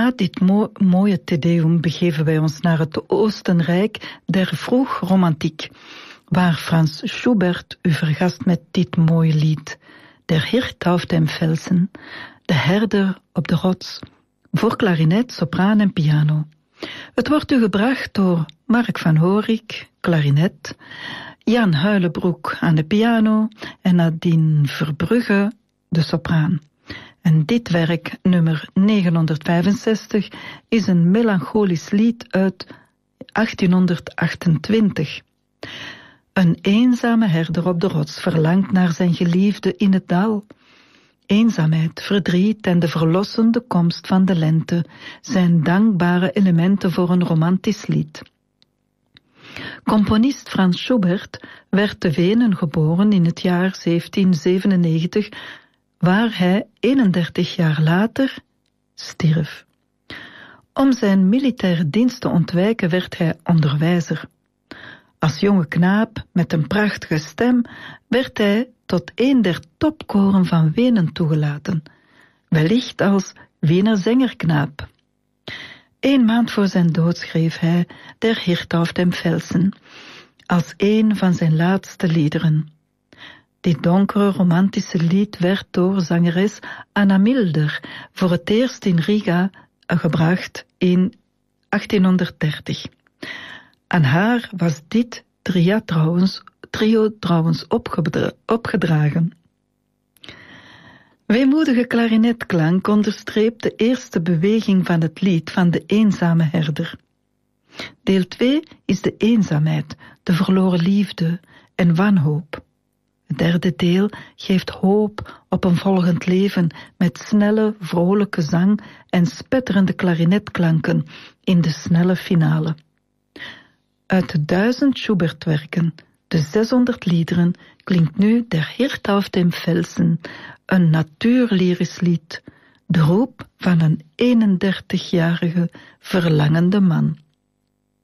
Na dit mooie Te Deum begeven wij ons naar het Oostenrijk der vroegromantiek, waar Franz Schubert u vergast met dit mooie lied, Der Hirt auf dem Felsen, de herder op de rots, voor klarinet, sopraan en piano. Het wordt u gebracht door Mark van Horik, klarinet, Jan Huilenbroek aan de piano en Nadine Verbrugge, de sopraan. En dit werk, nummer 965, is een melancholisch lied uit 1828. Een eenzame herder op de rots verlangt naar zijn geliefde in het dal. Eenzaamheid, verdriet en de verlossende komst van de lente zijn dankbare elementen voor een romantisch lied. Componist Franz Schubert werd te Wenen geboren in het jaar 1797, waar hij 31 jaar later stierf. Om zijn militaire dienst te ontwijken werd hij onderwijzer. Als jonge knaap met een prachtige stem werd hij tot een der topkoren van Wenen toegelaten, wellicht als Wiener zengerknaap. 1 maand voor zijn dood schreef hij Der Hirt auf dem Felsen als een van zijn laatste liederen. Dit donkere romantische lied werd door zangeres Anna Milder voor het eerst in Riga gebracht in 1830. Aan haar was dit trio trouwens opgedragen. Weemoedige klarinetklank onderstreept de eerste beweging van het lied van de eenzame herder. Deel 2 is de eenzaamheid, de verloren liefde en wanhoop. Het derde deel geeft hoop op een volgend leven met snelle, vrolijke zang en spetterende klarinetklanken in de snelle finale. Uit de 1000 Schubert-werken, de 600 liederen, klinkt nu Der Hirt auf dem Felsen, een natuurlyrisch lied, de roep van een 31-jarige verlangende man.